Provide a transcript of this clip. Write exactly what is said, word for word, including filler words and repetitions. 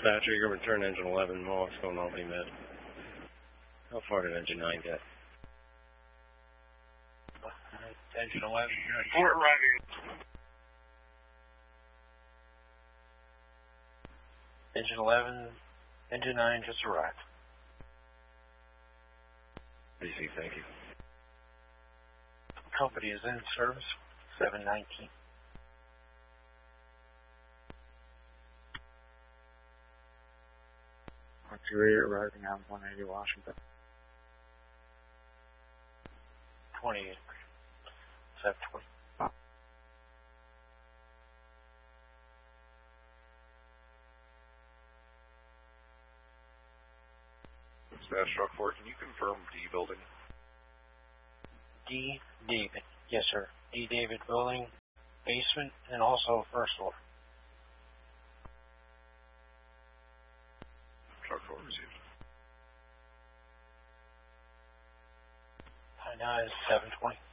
dispatcher, you're going to return engine eleven, Mohawk's going Albany Mid. How far did engine nine get? Engine eleven. Fort arriving. Engine eleven, engine nine just arrived. D C, thank you. Company is in service, seven nineteen. Artillery arriving on one eighty Washington. twenty-eight. seven twenty. Dispatch Truck four, can you confirm D building? D. David. Yes, sir. D. David building, basement, and also first floor. Truck four received. Time now is seven twenty.